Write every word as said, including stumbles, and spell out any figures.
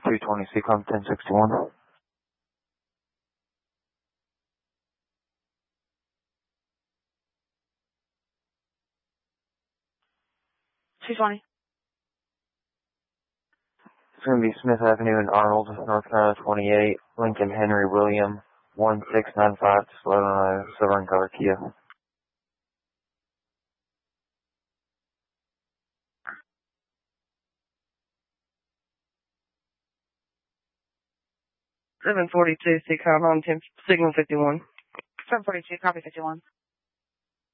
two twenty C COM ten sixty-one. two twenty. It's going to be Smith Avenue in Arnold, North Carolina twenty-eight, Lincoln Henry William, one six nine five, slow on a silver and color Kia. seven forty-two C COM on ten, signal fifty-one. seven forty-two, copy fifty-one.